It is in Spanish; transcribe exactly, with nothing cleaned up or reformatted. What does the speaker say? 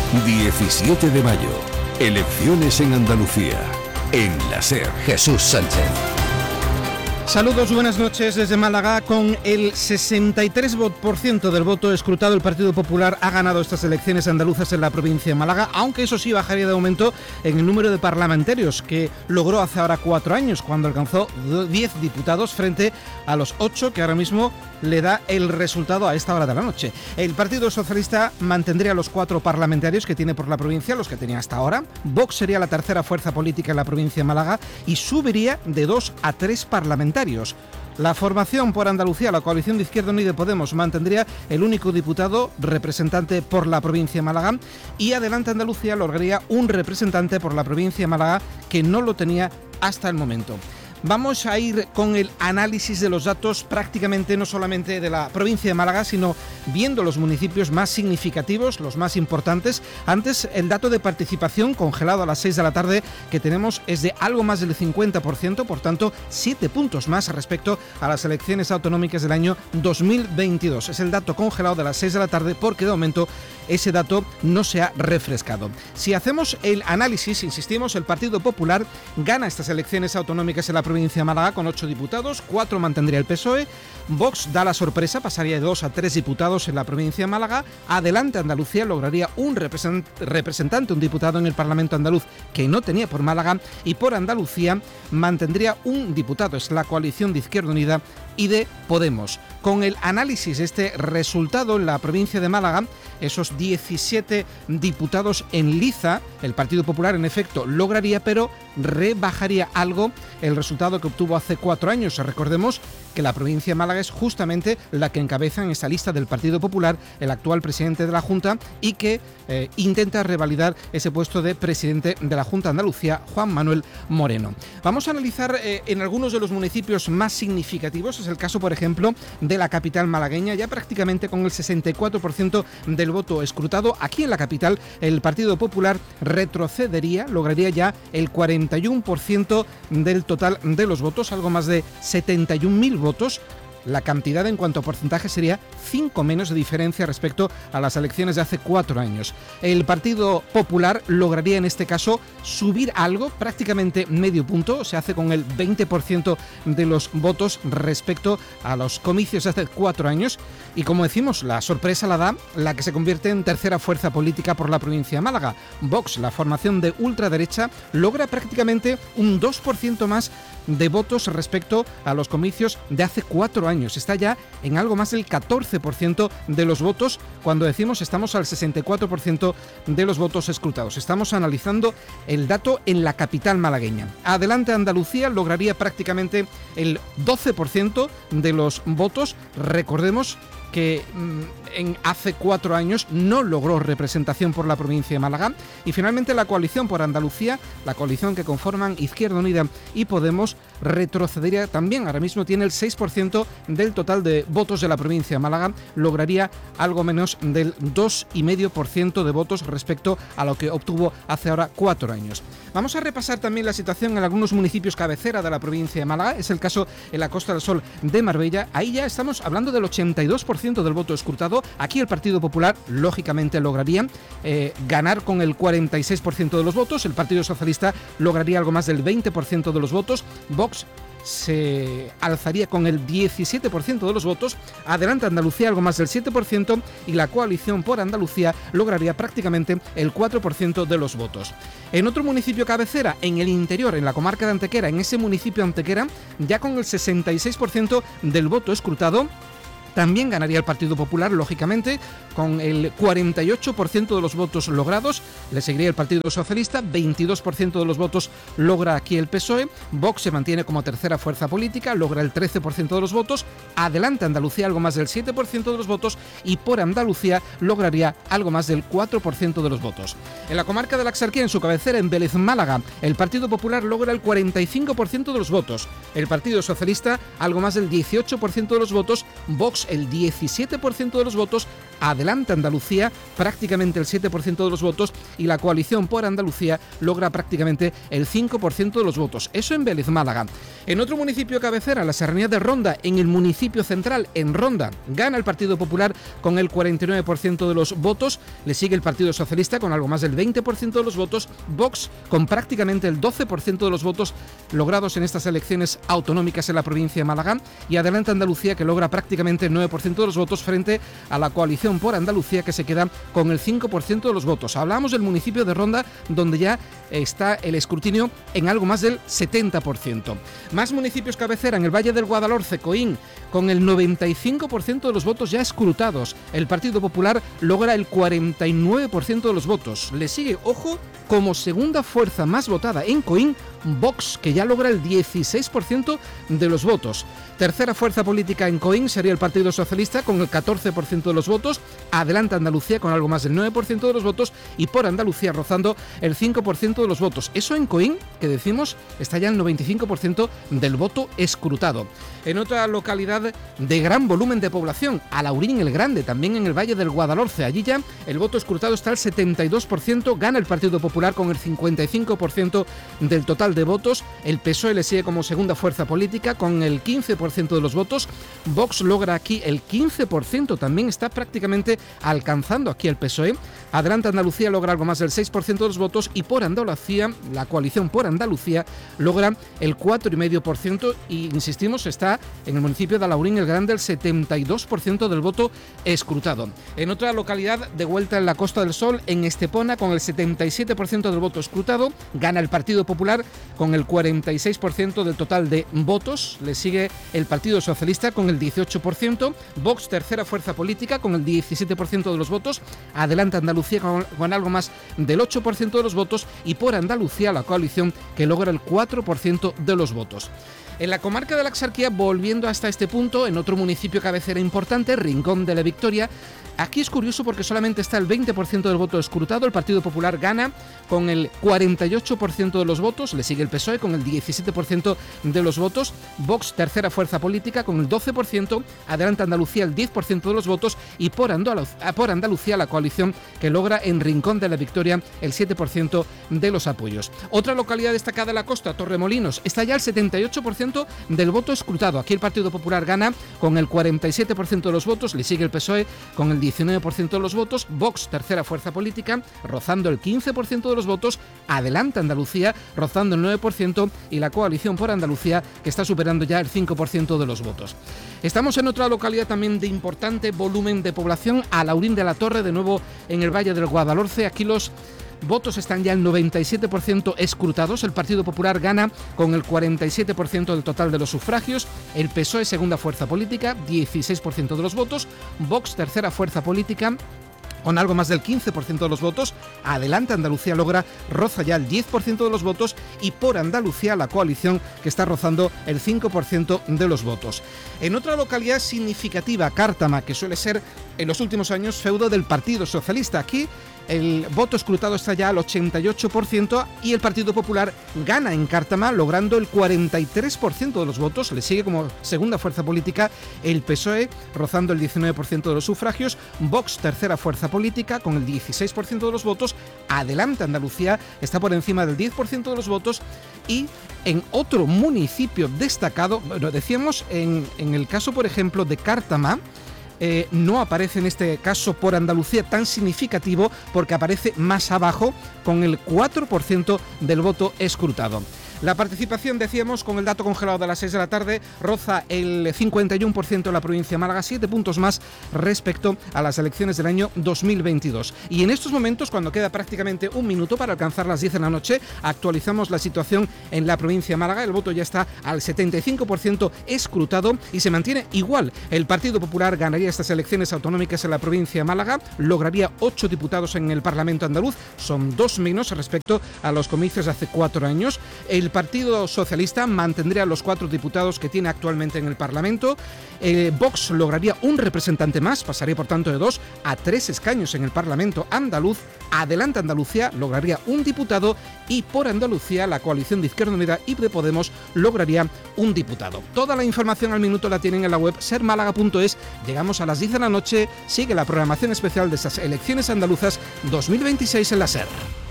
diecisiete de mayo. Elecciones en Andalucía. En la SER. Jesús Sánchez. Saludos, buenas noches desde Málaga. Con el sesenta y tres por ciento del voto escrutado, el Partido Popular ha ganado estas elecciones andaluzas en la provincia de Málaga, aunque eso sí bajaría de momento en el número de parlamentarios que logró hace ahora cuatro años, cuando alcanzó diez diputados frente a los ocho que ahora mismo le da el resultado a esta hora de la noche. El Partido Socialista mantendría los cuatro parlamentarios que tiene por la provincia, los que tenía hasta ahora. Vox sería la tercera fuerza política en la provincia de Málaga y subiría de dos a tres parlamentarios. La formación por Andalucía, la coalición de Izquierda Unida y Podemos, mantendría el único diputado representante por la provincia de Málaga, y Adelante Andalucía lograría un representante por la provincia de Málaga que no lo tenía hasta el momento. Vamos a ir con el análisis de los datos prácticamente no solamente de la provincia de Málaga, sino viendo los municipios más significativos, los más importantes. Antes, el dato de participación congelado a las seis de la tarde que tenemos es de algo más del cincuenta por ciento, por tanto, siete puntos más respecto a las elecciones autonómicas del año dos mil veintidós. Es el dato congelado de las seis de la tarde porque de momento ese dato no se ha refrescado. Si hacemos el análisis, insistimos, el Partido Popular gana estas elecciones autonómicas en la provincia de Málaga con ocho diputados, cuatro mantendría el P S O E. Vox da la sorpresa, pasaría de dos a tres diputados en la provincia de Málaga. Adelante Andalucía lograría un representante, un diputado en el Parlamento andaluz que no tenía por Málaga, y por Andalucía mantendría un diputado. Es la coalición de Izquierda Unida y de Podemos. Con el análisis de este resultado en la provincia de Málaga, esos diecisiete diputados en liza, el Partido Popular en efecto lograría, pero rebajaría algo el resultado que obtuvo hace cuatro años. Recordemos que la provincia de Málaga es justamente la que encabeza en esa lista del Partido Popular el actual presidente de la Junta, y que eh, intenta revalidar ese puesto de presidente de la Junta de Andalucía, Juan Manuel Moreno. Vamos a analizar eh, en algunos de los municipios más significativos. Es el caso, por ejemplo, de la capital malagueña, ya prácticamente con el sesenta y cuatro por ciento del voto escrutado. Aquí en la capital el Partido Popular retrocedería, lograría ya el cuarenta y uno por ciento del total de los votos, algo más de setenta y un mil votos. La cantidad en cuanto a porcentaje sería cinco menos de diferencia respecto a las elecciones de hace cuatro años. El Partido Popular lograría en este caso subir algo, prácticamente medio punto, se hace con el veinte por ciento de los votos respecto a los comicios de hace cuatro años. Y como decimos, la sorpresa la da la que se convierte en tercera fuerza política por la provincia de Málaga. Vox, la formación de ultraderecha, logra prácticamente un dos por ciento más de votos respecto a los comicios de hace cuatro años. Está ya en algo más del catorce por ciento de los votos, cuando decimos estamos al sesenta y cuatro por ciento de los votos escrutados. Estamos analizando el dato en la capital malagueña. Adelante Andalucía lograría prácticamente el doce por ciento de los votos. Recordemos que en hace cuatro años no logró representación por la provincia de Málaga. Y finalmente la coalición por Andalucía, la coalición que conforman Izquierda Unida y Podemos, retrocedería también. Ahora mismo tiene el seis por ciento del total de votos de la provincia de Málaga, lograría algo menos del dos coma cinco por ciento de votos respecto a lo que obtuvo hace ahora cuatro años. Vamos a repasar también la situación en algunos municipios cabecera de la provincia de Málaga. Es el caso en la Costa del Sol de Marbella. Ahí ya estamos hablando del ochenta y dos por ciento del voto escrutado. Aquí el Partido Popular, lógicamente, lograría eh, ganar con el cuarenta y seis por ciento de los votos. El Partido Socialista lograría algo más del veinte por ciento de los votos. Vox se alzaría con el diecisiete por ciento de los votos. Adelante Andalucía algo más del siete por ciento, y la coalición por Andalucía lograría prácticamente el cuatro por ciento de los votos. En otro municipio cabecera, en el interior, en la comarca de Antequera, en ese municipio Antequera, ya con el sesenta y seis por ciento del voto escrutado, también ganaría el Partido Popular, lógicamente, con el cuarenta y ocho por ciento de los votos logrados. Le seguiría el Partido Socialista, veintidós por ciento de los votos logra aquí el P S O E. Vox se mantiene como tercera fuerza política, logra el trece por ciento de los votos. Adelante Andalucía, algo más del siete por ciento de los votos. Y por Andalucía lograría algo más del cuatro por ciento de los votos. En la comarca de la Axarquía, en su cabecera, en Vélez, Málaga, el Partido Popular logra el cuarenta y cinco por ciento de los votos. El Partido Socialista, algo más del dieciocho por ciento de los votos. Vox votos, el diecisiete por ciento de los votos, adelanta Andalucía prácticamente el siete por ciento de los votos y la coalición por Andalucía logra prácticamente el cinco por ciento de los votos. Eso en Vélez, Málaga. En otro municipio cabecera, la Serranía de Ronda, en el municipio central, en Ronda, gana el Partido Popular con el cuarenta y nueve por ciento de los votos, le sigue el Partido Socialista con algo más del veinte por ciento de los votos, Vox con prácticamente el doce por ciento de los votos logrados en estas elecciones autonómicas en la provincia de Málaga, y adelanta Andalucía, que logra prácticamente el nueve por ciento de los votos frente a la coalición por Andalucía, que se queda con el cinco por ciento de los votos. Hablamos del municipio de Ronda, donde ya está el escrutinio en algo más del setenta por ciento. Más municipios cabecera, en el Valle del Guadalhorce, Coín, con el noventa y cinco por ciento de los votos ya escrutados. El Partido Popular logra el cuarenta y nueve por ciento de los votos. Le sigue, ojo, como segunda fuerza más votada en Coín, Vox, que ya logra el dieciséis por ciento de los votos. Tercera fuerza política en Coín sería el Partido Socialista con el catorce por ciento de los votos, adelanta Andalucía con algo más del nueve por ciento de los votos y por Andalucía rozando el cinco por ciento de los votos. Eso en Coín, que decimos, está ya el noventa y cinco por ciento del voto escrutado. En otra localidad de gran volumen de población, Alaurín el Grande, también en el Valle del Guadalhorce, allí ya el voto escrutado está al setenta y dos por ciento, gana el Partido Popular con el cincuenta y cinco por ciento del total de votos, el P S O E le sigue como segunda fuerza política con el quince por ciento de los votos, Vox logra aquí el quince por ciento, también está prácticamente alcanzando aquí el P S O E, adelanta Andalucía, logra algo más del seis por ciento de los votos y por Andalucía, la coalición por Andalucía, logra el cuatro coma cinco por ciento y, insistimos, está en el municipio de Alaurín el Grande el setenta y dos por ciento del voto escrutado. En otra localidad de vuelta en la Costa del Sol, en Estepona, con el setenta y siete por ciento del voto escrutado, gana el Partido Popular con el cuarenta y seis por ciento del total de votos, le sigue el Partido Socialista con el dieciocho por ciento, Vox, tercera fuerza política, con el diecisiete por ciento de los votos, adelanta Andalucía con, con algo más del ocho por ciento de los votos y por Andalucía la coalición, que logra el cuatro por ciento de los votos. En la comarca de la Axarquía, volviendo hasta este punto, en otro municipio cabecera importante, Rincón de la Victoria, aquí es curioso porque solamente está el veinte por ciento del voto escrutado, el Partido Popular gana con el cuarenta y ocho por ciento de los votos, le sigue el P S O E con el diecisiete por ciento de los votos, Vox, tercera fuerza política, con el doce por ciento, adelanta Andalucía el diez por ciento de los votos y por, Andaluz, por Andalucía la coalición, que logra en Rincón de la Victoria el siete por ciento de los apoyos. Otra localidad destacada de la costa, Torremolinos, está ya el setenta y ocho por ciento del voto escrutado. Aquí el Partido Popular gana con el cuarenta y siete por ciento de los votos, le sigue el P S O E con el diecinueve por ciento de los votos, Vox, tercera fuerza política, rozando el quince por ciento de los votos, adelanta Andalucía, rozando el nueve por ciento y la coalición por Andalucía, que está superando ya el cinco por ciento de los votos. Estamos en otra localidad también de importante volumen de población, Alaurín de la Torre, de nuevo en el Valle del Guadalhorce. Aquí los votos están ya el noventa y siete por ciento escrutados, el Partido Popular gana con el cuarenta y siete por ciento del total de los sufragios, el P S O E, segunda fuerza política, dieciséis por ciento de los votos, Vox, tercera fuerza política, con algo más del quince por ciento de los votos, adelanta Andalucía, logra, roza ya el diez por ciento de los votos y por Andalucía la coalición, que está rozando el cinco por ciento de los votos. En otra localidad significativa, Cártama, que suele ser en los últimos años feudo del Partido Socialista, aquí el voto escrutado está ya al ochenta y ocho por ciento y el Partido Popular gana en Cártama, logrando el cuarenta y tres por ciento de los votos. Le sigue como segunda fuerza política el P S O E, rozando el diecinueve por ciento de los sufragios. Vox, tercera fuerza política, con el dieciséis por ciento de los votos. Adelanta Andalucía, está por encima del diez por ciento de los votos. Y en otro municipio destacado, bueno, decíamos en, en el caso, por ejemplo, de Cártama, Eh, no aparece en este caso por Andalucía tan significativo porque aparece más abajo con el cuatro por ciento del voto escrutado. La participación, decíamos, con el dato congelado de las seis de la tarde, roza el cincuenta y uno por ciento de la provincia de Málaga, siete puntos más respecto a las elecciones del año dos mil veintidós. Y en estos momentos, cuando queda prácticamente un minuto para alcanzar las diez de la noche, actualizamos la situación en la provincia de Málaga. El voto ya está al setenta y cinco por ciento escrutado y se mantiene igual. El Partido Popular ganaría estas elecciones autonómicas en la provincia de Málaga, lograría ocho diputados en el Parlamento andaluz, son dos menos respecto a los comicios de hace cuatro años. El El Partido Socialista mantendría los cuatro diputados que tiene actualmente en el Parlamento. Eh, Vox lograría un representante más, pasaría por tanto de dos a tres escaños en el Parlamento andaluz. Adelante Andalucía lograría un diputado y por Andalucía la coalición de Izquierda Unida y de Podemos lograría un diputado. Toda la información al minuto la tienen en la web ser málaga punto es. Llegamos a las diez de la noche, sigue la programación especial de estas elecciones andaluzas dos mil veintiséis en la SER.